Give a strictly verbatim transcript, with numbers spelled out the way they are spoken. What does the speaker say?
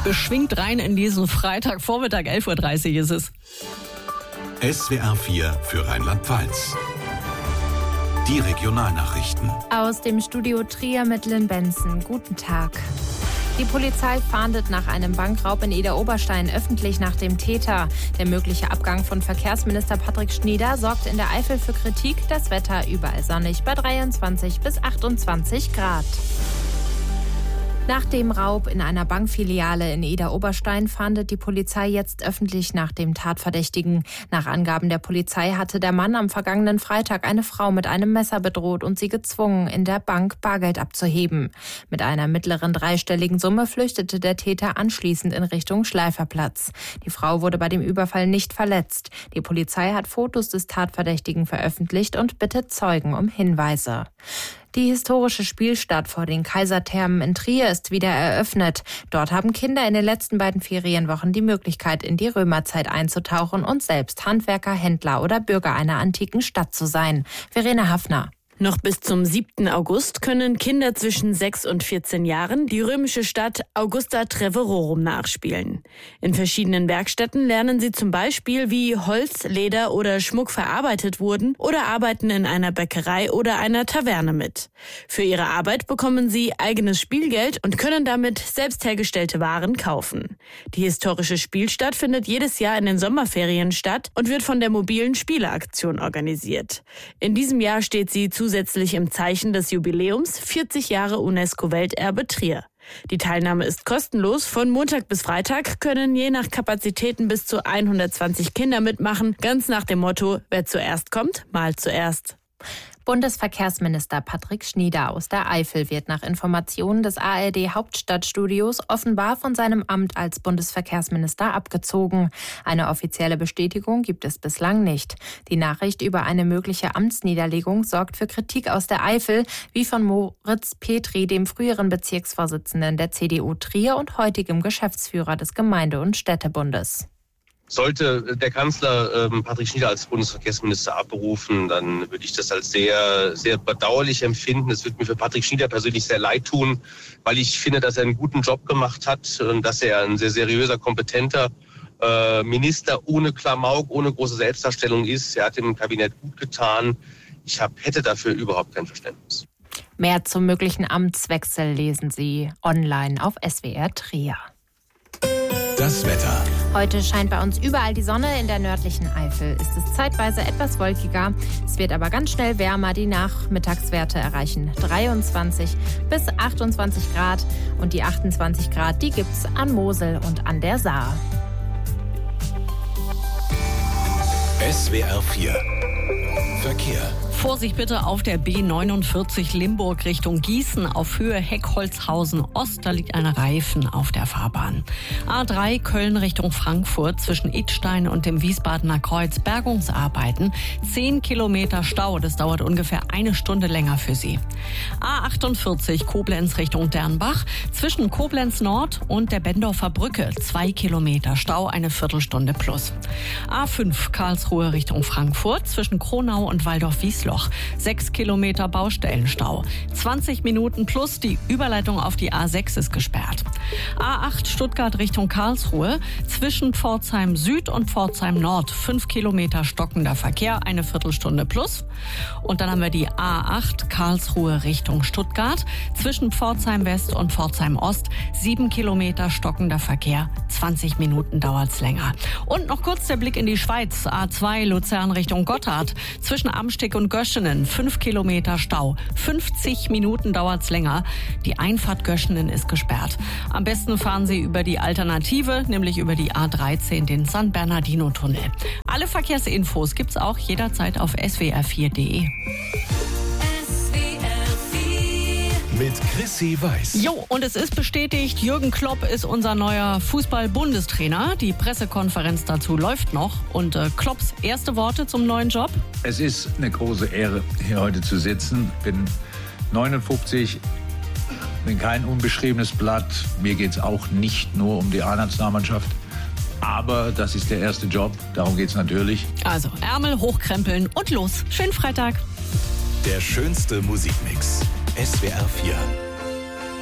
Beschwingt rein in diesen Freitagvormittag, elf Uhr dreißig ist es. S W R vier für Rheinland-Pfalz. Die Regionalnachrichten. Aus dem Studio Trier mit Lynn Benson. Guten Tag. Die Polizei fahndet nach einem Bankraub in Idar-Oberstein öffentlich nach dem Täter. Der mögliche Abgang von Verkehrsminister Patrick Schnieder sorgt in der Eifel für Kritik. Das Wetter überall sonnig bei dreiundzwanzig bis achtundzwanzig Grad. Nach dem Raub in einer Bankfiliale in Idar-Oberstein fahndet die Polizei jetzt öffentlich nach dem Tatverdächtigen. Nach Angaben der Polizei hatte der Mann am vergangenen Freitag eine Frau mit einem Messer bedroht und sie gezwungen, in der Bank Bargeld abzuheben. Mit einer mittleren dreistelligen Summe flüchtete der Täter anschließend in Richtung Schleiferplatz. Die Frau wurde bei dem Überfall nicht verletzt. Die Polizei hat Fotos des Tatverdächtigen veröffentlicht und bittet Zeugen um Hinweise. Die historische Spielstadt vor den Kaiserthermen in Trier ist wieder eröffnet. Dort haben Kinder in den letzten beiden Ferienwochen die Möglichkeit, in die Römerzeit einzutauchen und selbst Handwerker, Händler oder Bürger einer antiken Stadt zu sein. Verena Hafner. Noch bis zum siebten August können Kinder zwischen sechs und vierzehn Jahren die römische Stadt Augusta Treverorum nachspielen. In verschiedenen Werkstätten lernen sie zum Beispiel, wie Holz, Leder oder Schmuck verarbeitet wurden oder arbeiten in einer Bäckerei oder einer Taverne mit. Für ihre Arbeit bekommen sie eigenes Spielgeld und können damit selbst hergestellte Waren kaufen. Die historische Spielstadt findet jedes Jahr in den Sommerferien statt und wird von der mobilen Spieleaktion organisiert. In diesem Jahr steht sie zusätzlich Zusätzlich im Zeichen des Jubiläums vierzig Jahre UNESCO-Welterbe Trier. Die Teilnahme ist kostenlos. Von Montag bis Freitag können je nach Kapazitäten bis zu hundertzwanzig Kinder mitmachen. Ganz nach dem Motto, wer zuerst kommt, mal zuerst. Bundesverkehrsminister Patrick Schnieder aus der Eifel wird nach Informationen des A R D-Hauptstadtstudios offenbar von seinem Amt als Bundesverkehrsminister abgezogen. Eine offizielle Bestätigung gibt es bislang nicht. Die Nachricht über eine mögliche Amtsniederlegung sorgt für Kritik aus der Eifel, wie von Moritz Petri, dem früheren Bezirksvorsitzenden der C D U Trier und heutigem Geschäftsführer des Gemeinde- und Städtebundes. Sollte der Kanzler ähm, Patrick Schnieder als Bundesverkehrsminister abberufen, dann würde ich das als sehr, sehr bedauerlich empfinden. Es würde mir für Patrick Schnieder persönlich sehr leid tun, weil ich finde, dass er einen guten Job gemacht hat und dass er ein sehr seriöser, kompetenter äh, Minister ohne Klamauk, ohne große Selbstdarstellung ist. Er hat dem Kabinett gut getan. Ich hab, hätte dafür überhaupt kein Verständnis. Mehr zum möglichen Amtswechsel lesen Sie online auf S W R Trier. Das Wetter. Heute scheint bei uns überall die Sonne. In der nördlichen Eifel ist es zeitweise etwas wolkiger. Es wird aber ganz schnell wärmer. Die Nachmittagswerte erreichen dreiundzwanzig bis achtundzwanzig Grad. Und die achtundzwanzig Grad, die gibt's an Mosel und an der Saar. S W R vier. Verkehr. Vorsicht bitte auf der B neunundvierzig Limburg Richtung Gießen auf Höhe Heckholzhausen Ost. Da liegt ein Reifen auf der Fahrbahn. A drei Köln Richtung Frankfurt zwischen Idstein und dem Wiesbadener Kreuz Bergungsarbeiten. Zehn Kilometer Stau. Das dauert ungefähr eine Stunde länger für Sie. A achtundvierzig Koblenz Richtung Dernbach zwischen Koblenz Nord und der Bendorfer Brücke. Zwei Kilometer Stau, eine Viertelstunde plus. A fünf Karlsruhe Richtung Frankfurt zwischen Kronau und Waldorf-Wiesloch. Sechs Kilometer Baustellenstau. zwanzig Minuten plus, die Überleitung auf die A sechs ist gesperrt. A acht Stuttgart Richtung Karlsruhe. Zwischen Pforzheim Süd und Pforzheim Nord. Fünf Kilometer stockender Verkehr, eine Viertelstunde plus. Und dann haben wir die A acht Karlsruhe Richtung Stuttgart. Zwischen Pforzheim West und Pforzheim Ost. Sieben Kilometer stockender Verkehr. zwanzig Minuten dauert's länger. Und noch kurz der Blick in die Schweiz. A zwei Luzern Richtung Gotthard. Zwischen Amstig und Göschenen, fünf Kilometer Stau. fünfzig Minuten dauert's länger. Die Einfahrt Göschenen ist gesperrt. Am besten fahren Sie über die Alternative, nämlich über die A dreizehn, den San Bernardino-Tunnel. Alle Verkehrsinfos gibt's auch jederzeit auf S W R vier Punkt de. Mit Chrissy Weiß. Jo, und es ist bestätigt, Jürgen Klopp ist unser neuer Fußball-Bundestrainer. Die Pressekonferenz dazu läuft noch. Und äh, Klopps erste Worte zum neuen Job? Es ist eine große Ehre, hier heute zu sitzen. Bin neunundfünfzig, bin kein unbeschriebenes Blatt. Mir geht es auch nicht nur um die A-Nationalmannschaft. Aber das ist der erste Job, darum geht es natürlich. Also Ärmel hochkrempeln und los. Schönen Freitag. Der schönste Musikmix. S W R vier.